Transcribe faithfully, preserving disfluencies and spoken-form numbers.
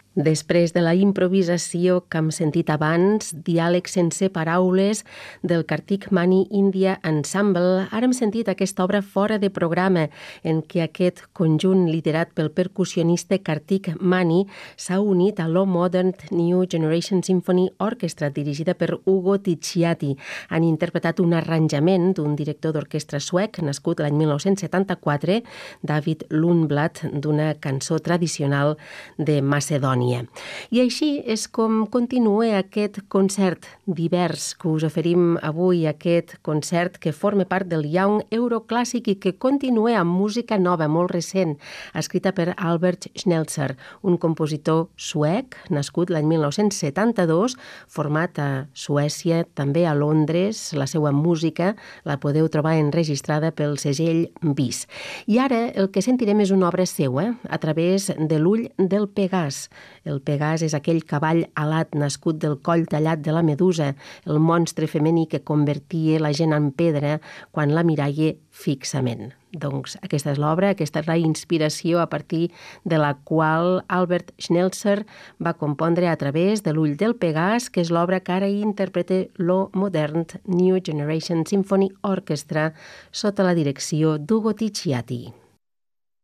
Després de la improvisació que hem sentit abans, diàleg sense paraules del Kartik Mani India Ensemble, ara hem sentit aquesta obra fora de programa en què aquest conjunt liderat pel percussionista Kartik Mani s'ha unit a l'O Modern New Generation Symphony Orchestra dirigida per Ugo Ticciati. Han interpretat un arranjament d'un director d'orquestra suec nascut l'any mil nou-cents setanta-quatre, David Lundblad, d'una cançó tradicional de Macedònia. I així és com continua aquest concert divers que us oferim avui, aquest concert que forma part del Young Euroclàssic i que continua amb música nova, molt recent, escrita per Albert Schnelzer, un compositor suec, nascut l'any mil nou-cents setanta-dos, format a Suècia, també a Londres. La seva música la podeu trobar enregistrada pel segell Bis. I ara el que sentirem és una obra seva, a través de l'ull del Pegàs. El Pegàs és aquell cavall alat nascut del coll tallat de la Medusa, el monstre femení que convertia la gent en pedra quan la miralla fixament. Doncs aquesta és l'obra, aquesta és la inspiració a partir de la qual Albert Schnelzer va compondre a través de l'ull del Pegàs, que és l'obra que ara interpreta l'O Modern New Generation Symphony Orchestra sota la direcció d'Ugo Ticciati.